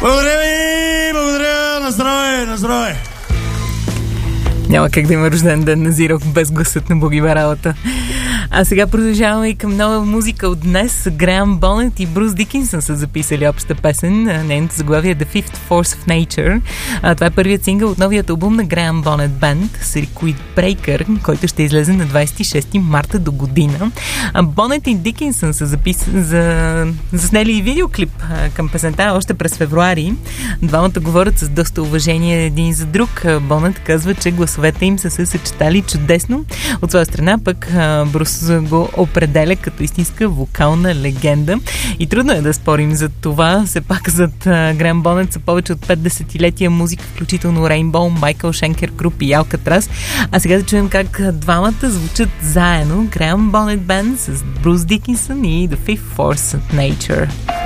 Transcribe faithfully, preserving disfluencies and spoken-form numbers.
Благодаря ви! Благодаря! На здраве! На здраве! Няма как да има рожден ден на Зирок без гласът на Боги Баралата. А сега продължаваме и към нова музика от днес. Греъм Бонет и Брус Дикинсън са записали обща песен. Нейното заглавие е The Fifth Force of Nature. А, това е първият сингъл от новият албум на Греъм Бонет Band, Circuit Breaker, който ще излезе на двадесет и шести марта до година. А Бонет и Дикинсън са запис... за... заснели и видеоклип а, към песента още през февруари. Двамата говорят с доста уважение един за друг. Бонет казва, че гласовете им са се съчетали чудесно. От своя страна пък а, Брус го определя като истинска вокална легенда. И трудно е да спорим за това. Все пак зад Греъм Бонет са повече от пет десетилетия музика, включително Rainbow, Майкъл Шенкер Груп и Алкатрас. А сега да чуем как двамата звучат заедно. Греъм Бонет Band с Брус Дикинсън и The Fifth Force of Nature.